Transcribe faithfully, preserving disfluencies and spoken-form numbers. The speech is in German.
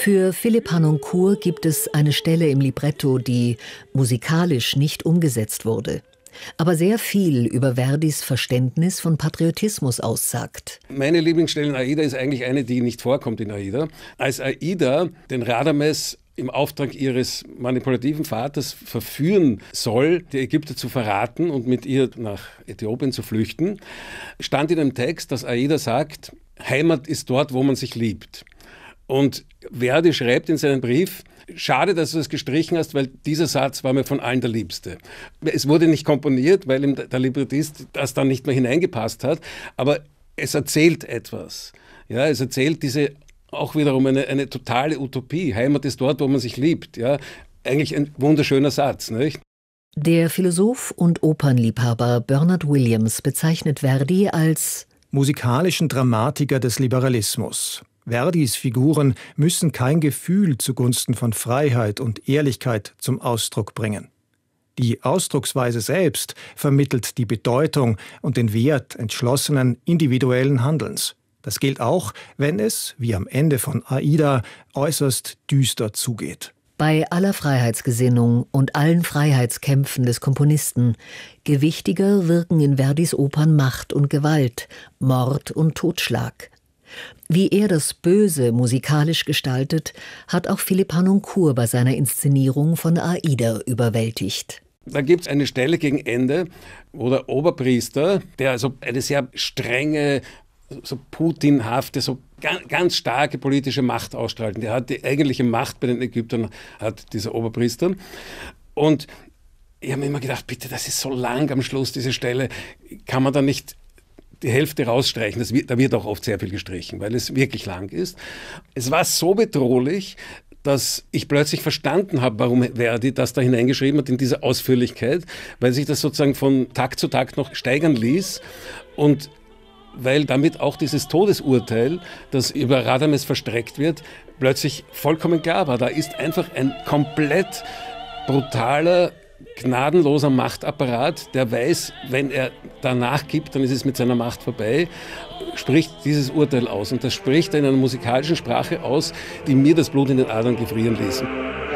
Für Philippe Harnoncourt gibt es eine Stelle im Libretto, die musikalisch nicht umgesetzt wurde, aber sehr viel über Verdis Verständnis von Patriotismus aussagt. Meine Lieblingsstelle in Aida ist eigentlich eine, die nicht vorkommt in Aida. Als Aida den Radames im Auftrag ihres manipulativen Vaters verführen soll, die Ägypter zu verraten und mit ihr nach Äthiopien zu flüchten, stand in einem Text, dass Aida sagt, Heimat ist dort, wo man sich liebt. Und Verdi schreibt in seinem Brief, schade, dass du das gestrichen hast, weil dieser Satz war mir von allen der liebste. Es wurde nicht komponiert, weil ihm der Librettist das dann nicht mehr hineingepasst hat, aber es erzählt etwas. Ja, es erzählt diese auch wiederum eine, eine totale Utopie. Heimat ist dort, wo man sich liebt. Ja, eigentlich ein wunderschöner Satz, nicht? Der Philosoph und Opernliebhaber Bernard Williams bezeichnet Verdi als musikalischen Dramatiker des Liberalismus. Verdis Figuren müssen kein Gefühl zugunsten von Freiheit und Ehrlichkeit zum Ausdruck bringen. Die Ausdrucksweise selbst vermittelt die Bedeutung und den Wert entschlossenen individuellen Handelns. Das gilt auch, wenn es, wie am Ende von Aida, äußerst düster zugeht. Bei aller Freiheitsgesinnung und allen Freiheitskämpfen des Komponisten, gewichtiger wirken in Verdis Opern Macht und Gewalt, Mord und Totschlag. Wie er das Böse musikalisch gestaltet, hat auch Philippe Harnoncourt bei seiner Inszenierung von Aida überwältigt. Da gibt es eine Stelle gegen Ende, wo der Oberpriester, der also eine sehr strenge, so putinhafte, so ganz, ganz starke politische Macht ausstrahlt. Der hat die eigentliche Macht bei den Ägyptern, hat dieser Oberpriester. Und ich habe mir immer gedacht, bitte, das ist so lang am Schluss, diese Stelle, kann man da nicht die Hälfte rausstreichen? Das wird, da wird auch oft sehr viel gestrichen, weil es wirklich lang ist. Es war so bedrohlich, dass ich plötzlich verstanden habe, warum Verdi das da hineingeschrieben hat in diese Ausführlichkeit, weil sich das sozusagen von Takt zu Takt noch steigern ließ und weil damit auch dieses Todesurteil, das über Radames verstreckt wird, plötzlich vollkommen klar war. Da ist einfach ein komplett brutaler, gnadenloser Machtapparat, der weiß, wenn er danach gibt, dann ist es mit seiner Macht vorbei, spricht dieses Urteil aus. Und das spricht er in einer musikalischen Sprache aus, die mir das Blut in den Adern gefrieren ließen.